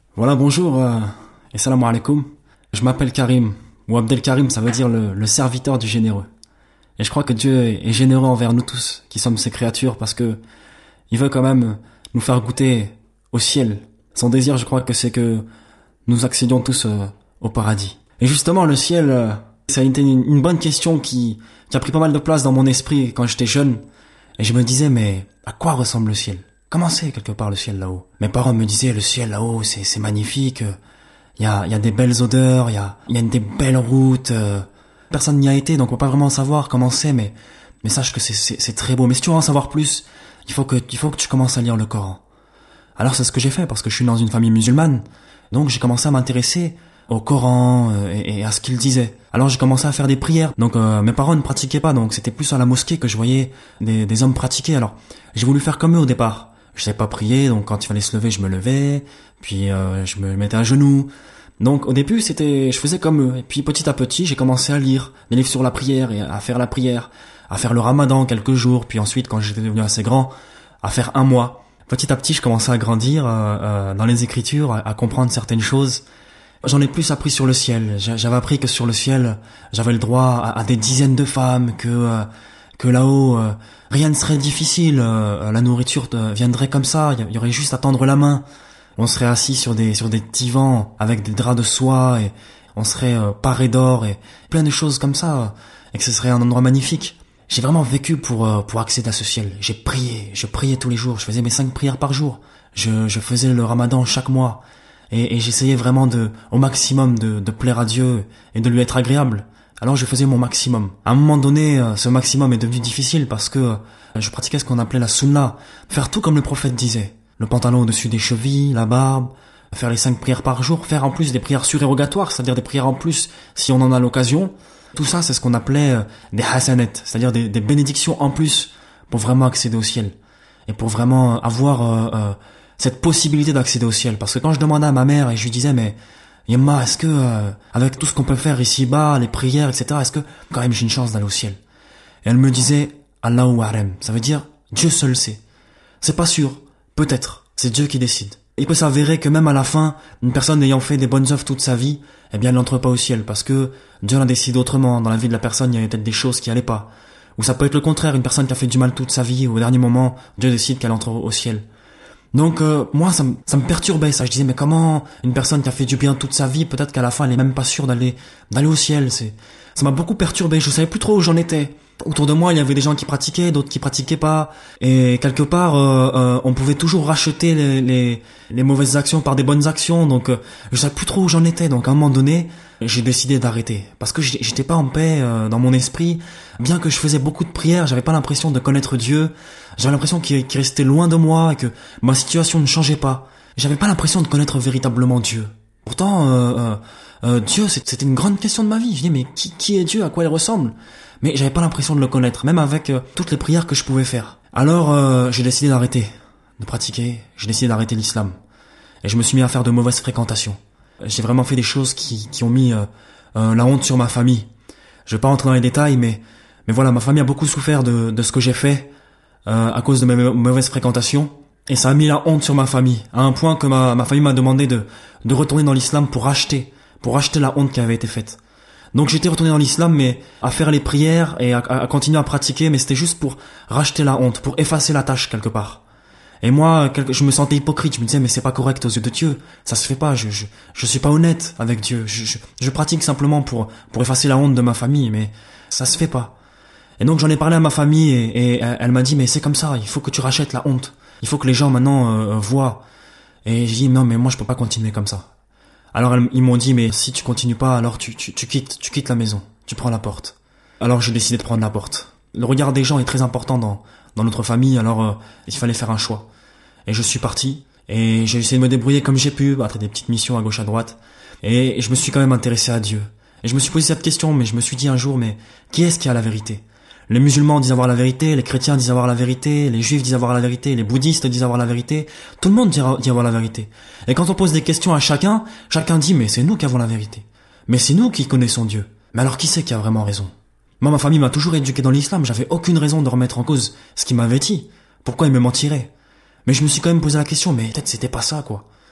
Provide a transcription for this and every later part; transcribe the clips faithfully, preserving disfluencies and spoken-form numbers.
Voilà, bonjour euh, et salam alaikum. Je m'appelle Karim, ou Abdel Karim, ça veut dire le, le serviteur du généreux. Et je crois que Dieu est, est généreux envers nous tous, qui sommes ses créatures, parce que il veut quand même nous faire goûter au ciel. Son désir, je crois que c'est que nous accédions tous euh, au paradis. Et justement, le ciel, euh, ça a été une, une bonne question qui, qui a pris pas mal de place dans mon esprit quand j'étais jeune. Et je me disais, mais à quoi ressemble le ciel? Comment c'est quelque part le ciel là-haut? Mes parents me disaient, le ciel là-haut, c'est, c'est magnifique. Il y a, il y a des belles odeurs, il y a, il y a des belles routes. Euh. Personne n'y a été, donc on peut pas vraiment savoir comment c'est, mais, mais sache que c'est, c'est, c'est très beau. Mais si tu veux en savoir plus, il faut que, il faut que tu commences à lire le Coran. Alors c'est ce que j'ai fait, parce que je suis dans une famille musulmane. Donc j'ai commencé à m'intéresser au Coran euh, et, et à ce qu'il disait. Alors j'ai commencé à faire des prières. Donc euh, mes parents ne pratiquaient pas, donc c'était plus à la mosquée que je voyais des, des hommes pratiquer. Alors j'ai voulu faire comme eux au départ. Je savais pas prier, donc quand il fallait se lever, je me levais, puis euh, je me mettais à genoux. Donc au début, c'était, je faisais comme eux. Et puis petit à petit, j'ai commencé à lire des livres sur la prière et à faire la prière, à faire le ramadan quelques jours, puis ensuite, quand j'étais devenu assez grand, à faire un mois. Petit à petit, je commençais à grandir euh, euh, dans les Écritures, à, à comprendre certaines choses. J'en ai plus appris sur le ciel. J'avais appris que sur le ciel, j'avais le droit à, à des dizaines de femmes, que euh, que là-haut, euh, rien ne serait difficile. Euh, la nourriture euh, viendrait comme ça. Il y aurait juste à tendre la main. On serait assis sur des sur des divans avec des draps de soie et on serait euh, paré d'or et plein de choses comme ça. Et que ce serait un endroit magnifique. J'ai vraiment vécu pour euh, pour accéder à ce ciel. J'ai prié, je priais tous les jours. Je faisais mes cinq prières par jour. Je je faisais le ramadan chaque mois. Et, et j'essayais vraiment de, au maximum de, de plaire à Dieu et de lui être agréable. Alors je faisais mon maximum. À un moment donné, ce maximum est devenu difficile parce que je pratiquais ce qu'on appelait la sunna. Faire tout comme le prophète disait. Le pantalon au-dessus des chevilles, la barbe, faire les cinq prières par jour, faire en plus des prières surérogatoires, c'est-à-dire des prières en plus si on en a l'occasion. Tout ça, c'est ce qu'on appelait des hasanet, c'est-à-dire des, des bénédictions en plus pour vraiment accéder au ciel. Et pour vraiment avoir euh, euh, cette possibilité d'accéder au ciel. Parce que quand je demandais à ma mère et je lui disais, mais Yemma, est-ce que, euh, avec tout ce qu'on peut faire ici-bas, les prières, et cetera, est-ce que quand même j'ai une chance d'aller au ciel? Et elle me disait, Allahu A'lam. Ça veut dire, Dieu seul sait. C'est pas sûr. Peut-être. C'est Dieu qui décide. Il peut s'avérer que même à la fin, une personne ayant fait des bonnes œuvres toute sa vie, eh bien, elle n'entre pas au ciel parce que Dieu l'a décidé autrement. Dans la vie de la personne, il y avait peut-être des choses qui allaient pas. Ou ça peut être le contraire, une personne qui a fait du mal toute sa vie, au dernier moment, Dieu décide qu'elle entre au ciel. Donc euh, moi ça me ça me perturbait ça. Je disais mais comment une personne qui a fait du bien toute sa vie, peut-être qu'à la fin elle est même pas sûre d'aller d'aller au ciel. C'est ça m'a beaucoup perturbé. Je savais plus trop où j'en étais. Autour de moi il y avait des gens qui pratiquaient, d'autres qui pratiquaient pas. Et quelque part euh, euh, on pouvait toujours racheter les, les les mauvaises actions par des bonnes actions. Donc euh, je savais plus trop où j'en étais. Donc à un moment donné j'ai décidé d'arrêter parce que j'étais pas en paix euh, dans mon esprit. Bien que je faisais beaucoup de prières, j'avais pas l'impression de connaître Dieu. J'avais l'impression qu'il, qu'il restait loin de moi et que ma situation ne changeait pas. J'avais pas l'impression de connaître véritablement Dieu. Pourtant, euh, euh, euh, Dieu, c'était une grande question de ma vie. Je dis mais qui, qui est Dieu, à quoi il ressemble? Mais j'avais pas l'impression de le connaître, même avec euh, toutes les prières que je pouvais faire. Alors, euh, j'ai décidé d'arrêter de pratiquer. J'ai décidé d'arrêter l'islam et je me suis mis à faire de mauvaises fréquentations. J'ai vraiment fait des choses qui, qui ont mis euh, euh, la honte sur ma famille. Je vais pas rentrer dans les détails, mais mais voilà, ma famille a beaucoup souffert de, de ce que j'ai fait euh, à cause de mes mauvaises fréquentations, et ça a mis la honte sur ma famille, à un point que ma, ma famille m'a demandé de, de retourner dans l'islam pour racheter, pour racheter la honte qui avait été faite. Donc j'étais retourné dans l'islam, mais à faire les prières et à, à continuer à pratiquer, mais c'était juste pour racheter la honte, pour effacer la tâche quelque part. Et moi, je me sentais hypocrite. Je me disais, mais c'est pas correct aux yeux de Dieu. Ça se fait pas. Je, je, je suis pas honnête avec Dieu. Je, je, je pratique simplement pour, pour effacer la honte de ma famille, mais ça se fait pas. Et donc j'en ai parlé à ma famille et, et elle m'a dit, mais c'est comme ça. Il faut que tu rachètes la honte. Il faut que les gens maintenant euh, voient. Et j'ai dit, non, mais moi je peux pas continuer comme ça. Alors elles, ils m'ont dit, mais si tu continues pas, alors tu, tu, tu quittes, tu quittes la maison. Tu prends la porte. Alors j'ai décidé de prendre la porte. Le regard des gens est très important dans dans notre famille, alors euh, il fallait faire un choix. Et je suis parti, et j'ai essayé de me débrouiller comme j'ai pu, battre des petites missions à gauche à droite, et, et je me suis quand même intéressé à Dieu. Et je me suis posé cette question, mais je me suis dit un jour, mais qui est-ce qui a la vérité? Les musulmans disent avoir la vérité, les chrétiens disent avoir la vérité, les juifs disent avoir la vérité, les bouddhistes disent avoir la vérité, tout le monde dit, dit avoir la vérité. Et quand on pose des questions à chacun, chacun dit, mais c'est nous qui avons la vérité. Mais c'est nous qui connaissons Dieu. Mais alors qui c'est qui a vraiment raison? Moi, ma famille m'a toujours éduqué dans l'islam, j'avais aucune raison de remettre en cause ce qu'il m'avait dit. Pourquoi il me mentirait? Mais je me suis quand même posé la question, mais peut-être c'était pas ça, quoi.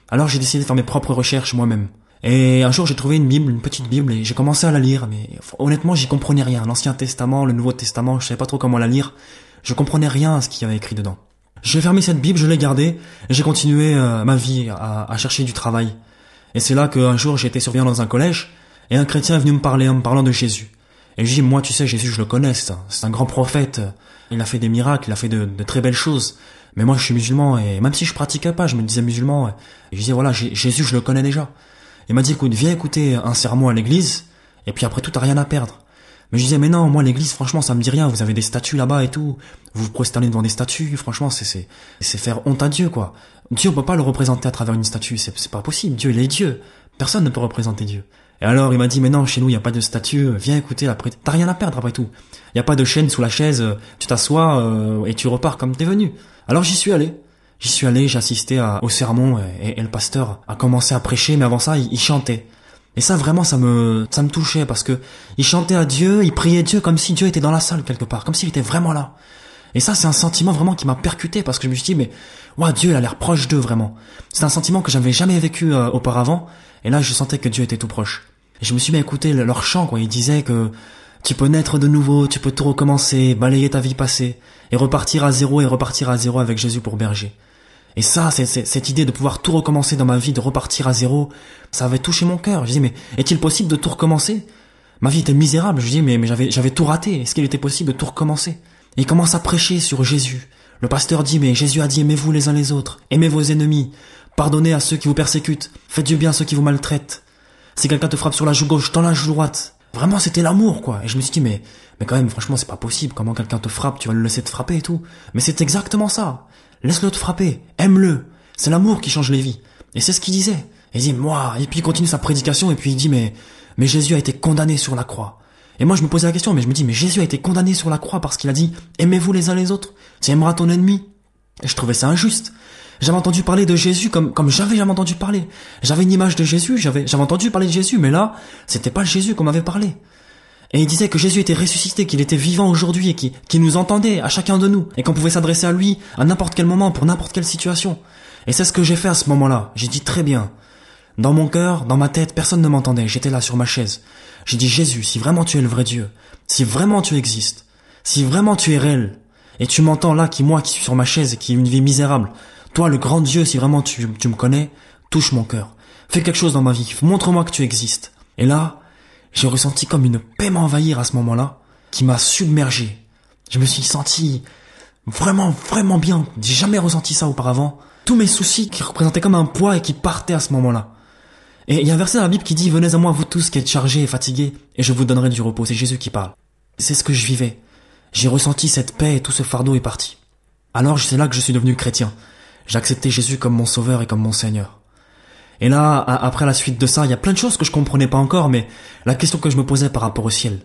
Alors j'ai décidé de faire mes propres recherches moi-même. Et un jour j'ai trouvé une Bible, une petite Bible, et j'ai commencé à la lire, mais honnêtement j'y comprenais rien. L'Ancien Testament, le Nouveau Testament, je savais pas trop comment la lire. Je comprenais rien à ce qu'il y avait écrit dedans. J'ai fermé cette Bible, je l'ai gardée, et j'ai continué euh, ma vie à, à chercher du travail. Et c'est là qu'un jour j'ai été surveillant dans un collège, et un chrétien est venu me parler en me parlant de Jésus. Et je dis, moi tu sais, Jésus je le connais, c'est un, c'est un grand prophète, il a fait des miracles, il a fait de, de très belles choses. Mais moi je suis musulman, et même si je pratiquais pas, je me disais musulman, et je disais voilà, J- Jésus je le connais déjà. Il m'a dit écoute, viens écouter un sermon à l'église, et puis après tout t'as rien à perdre. Mais je disais mais non, moi l'église franchement ça me dit rien, vous avez des statues là-bas et tout, vous vous prosternez devant des statues, franchement c'est c'est c'est faire honte à Dieu quoi. Dieu on peut pas le représenter à travers une statue, c'est c'est pas possible, Dieu il est Dieu, personne ne peut représenter Dieu. Et alors il m'a dit mais non, chez nous il y a pas de statue, viens écouter après, t'as rien à perdre après tout. Il y a pas de chaîne sous la chaise, tu t'assois euh, et tu repars comme t'es venu. Alors j'y suis allé. J'y suis allé, j'ai assisté à, au sermon et, et, et le pasteur a commencé à prêcher, mais avant ça il, il chantait. Et ça vraiment ça me ça me touchait parce que il chantait à Dieu, il priait Dieu comme si Dieu était dans la salle quelque part, comme s'il était vraiment là. Et ça c'est un sentiment vraiment qui m'a percuté parce que je me suis dit mais ouais, Dieu il a l'air proche d'eux vraiment. C'est un sentiment que j'avais jamais vécu euh, auparavant et là je sentais que Dieu était tout proche. Et je me suis mis à écouter leur chant quoi, ils disaient que tu peux naître de nouveau, tu peux tout recommencer, balayer ta vie passée et repartir à zéro et repartir à zéro avec Jésus pour berger. Et ça, c'est, c'est, cette idée de pouvoir tout recommencer dans ma vie, de repartir à zéro, ça avait touché mon cœur. Je disais, mais est-il possible de tout recommencer? Ma vie était misérable. Je disais, mais, mais j'avais, j'avais tout raté. Est-ce qu'il était possible de tout recommencer? Et il commence à prêcher sur Jésus. Le pasteur dit, mais Jésus a dit, aimez-vous les uns les autres, aimez vos ennemis, pardonnez à ceux qui vous persécutent, faites du bien à ceux qui vous maltraitent. Si quelqu'un te frappe sur la joue gauche, tends la joue droite. Vraiment, c'était l'amour, quoi. Et je me suis dit, mais, mais quand même, franchement, c'est pas possible. Comment quelqu'un te frappe, tu vas le laisser te frapper et tout. Mais c'est exactement ça. Laisse-le te frapper, aime-le. C'est l'amour qui change les vies. Et c'est ce qu'il disait. Et il dit, moi, et puis il continue sa prédication, et puis il dit, mais, mais Jésus a été condamné sur la croix. Et moi, je me posais la question, mais je me dis, mais Jésus a été condamné sur la croix parce qu'il a dit, aimez-vous les uns les autres. Tu aimeras ton ennemi. Et je trouvais ça injuste. J'avais entendu parler de Jésus comme, comme j'avais jamais entendu parler. J'avais une image de Jésus, j'avais, j'avais entendu parler de Jésus, mais là, c'était pas le Jésus qu'on m'avait parlé. Et il disait que Jésus était ressuscité, qu'il était vivant aujourd'hui et qu'il, qu'il nous entendait à chacun de nous et qu'on pouvait s'adresser à lui à n'importe quel moment pour n'importe quelle situation. Et c'est ce que j'ai fait à ce moment-là. J'ai dit très bien. Dans mon cœur, dans ma tête, personne ne m'entendait. J'étais là sur ma chaise. J'ai dit Jésus, si vraiment tu es le vrai Dieu, si vraiment tu existes, si vraiment tu es réel et tu m'entends là, qui moi qui suis sur ma chaise et qui ai une vie misérable, toi le grand Dieu, si vraiment tu, tu me connais, touche mon cœur. Fais quelque chose dans ma vie. Montre-moi que tu existes. Et là, j'ai ressenti comme une paix m'envahir à ce moment-là, qui m'a submergé. Je me suis senti vraiment, vraiment bien. J'ai jamais ressenti ça auparavant. Tous mes soucis qui représentaient comme un poids et qui partaient à ce moment-là. Et il y a un verset dans la Bible qui dit « Venez à moi vous tous qui êtes chargés et fatigués, et je vous donnerai du repos ». C'est Jésus qui parle. C'est ce que je vivais. J'ai ressenti cette paix et tout ce fardeau est parti. Alors c'est là que je suis devenu chrétien. J'ai accepté Jésus comme mon sauveur et comme mon Seigneur. Et là, après la suite de ça, il y a plein de choses que je comprenais pas encore, mais la question que je me posais par rapport au ciel.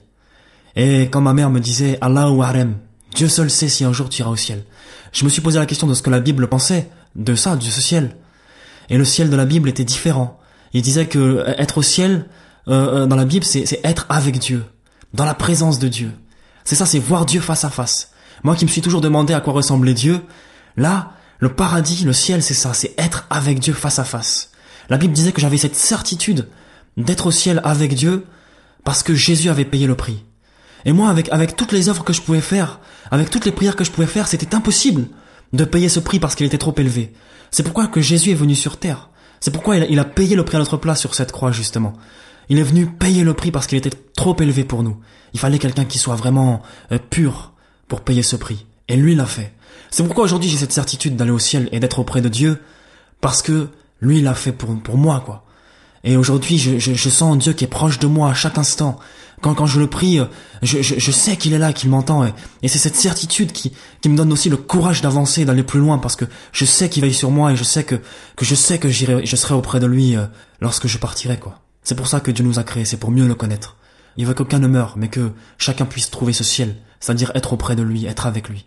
Et quand ma mère me disait « Allahu A'lam », Dieu seul sait si un jour tu iras au ciel. Je me suis posé la question de ce que la Bible pensait de ça, de ce ciel. Et le ciel de la Bible était différent. Il disait que être au ciel, euh, dans la Bible, c'est, c'est être avec Dieu, dans la présence de Dieu. C'est ça, c'est voir Dieu face à face. Moi qui me suis toujours demandé à quoi ressemblait Dieu, là, le paradis, le ciel, c'est ça, c'est être avec Dieu face à face. La Bible disait que j'avais cette certitude d'être au ciel avec Dieu parce que Jésus avait payé le prix. Et moi, avec, avec toutes les œuvres que je pouvais faire, avec toutes les prières que je pouvais faire, c'était impossible de payer ce prix parce qu'il était trop élevé. C'est pourquoi que Jésus est venu sur terre. C'est pourquoi il a, il a payé le prix à notre place sur cette croix, justement. Il est venu payer le prix parce qu'il était trop élevé pour nous. Il fallait quelqu'un qui soit vraiment euh, pur pour payer ce prix. Et lui l'a fait. C'est pourquoi aujourd'hui j'ai cette certitude d'aller au ciel et d'être auprès de Dieu parce que lui, il l'a fait pour, pour moi, quoi. Et aujourd'hui, je, je, je sens Dieu qui est proche de moi à chaque instant. Quand, quand je le prie, je, je, je sais qu'il est là, qu'il m'entend. Et, et c'est cette certitude qui, qui me donne aussi le courage d'avancer, d'aller plus loin, parce que je sais qu'il veille sur moi et je sais que, que je sais que j'irai, je serai auprès de lui euh, lorsque je partirai, quoi. C'est pour ça que Dieu nous a créés, c'est pour mieux le connaître. Il veut qu'aucun ne meure, mais que chacun puisse trouver ce ciel, c'est-à-dire être auprès de lui, être avec lui.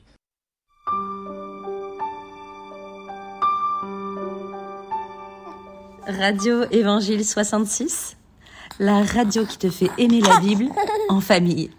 Radio Évangile soixante-six, la radio qui te fait aimer la Bible en famille.